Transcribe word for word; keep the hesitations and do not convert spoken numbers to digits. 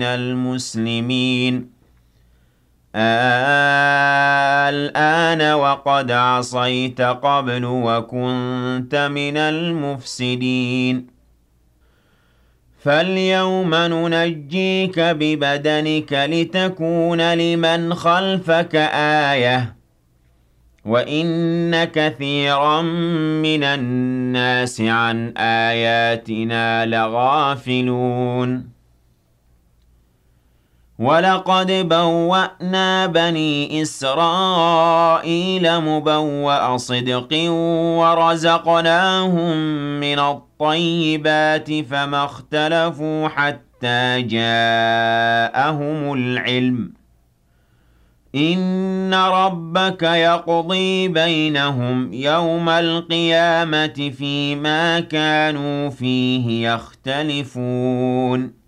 المسلمين الآن وقد عصيت قبل وكنت من المفسدين فاليوم ننجيك ببدنك لتكون لمن خلفك آية وإن كثيرا من الناس عن آياتنا لغافلون وَلَقَدْ بَوَّأْنَا بَنِي إِسْرَائِيلَ مُبَوَّأَ صِدْقٍ وَرَزَقْنَاهُم مِّنَ الطَّيِّبَاتِ فَمَا اخْتَلَفُوا حَتَّىٰ جَاءَهُمُ الْعِلْمُ ۚ إِنَّ رَبَّكَ يَقْضِي بَيْنَهُمْ يَوْمَ الْقِيَامَةِ فِيمَا كَانُوا فِيهِ يَخْتَلِفُونَ